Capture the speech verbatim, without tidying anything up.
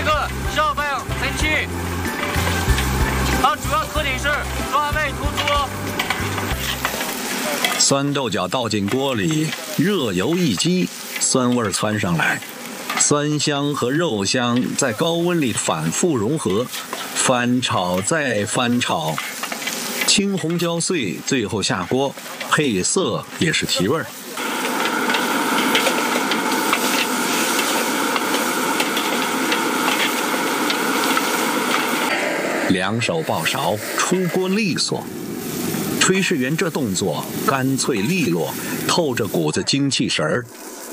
个烧饭喷气，它主要特点是抓味突出。 酸豆角倒进锅里，热油一激，酸味窜上来，酸香和肉香在高温里反复融合，翻炒再翻炒，青红椒碎，最后下锅，配色也是提味儿。两手抱勺，出锅利索。炊事员这动作干脆利落，透着股子精气神儿。